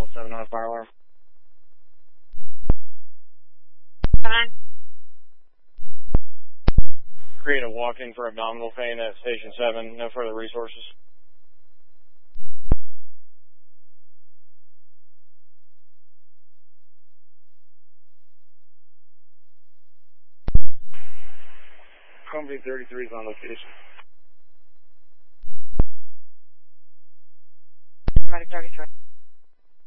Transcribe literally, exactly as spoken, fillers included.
seven on a fire alarm. Fine. Create a walk-in for abdominal pain at Station seven. No further resources. Company thirty-three is on location. Medic thirty-three.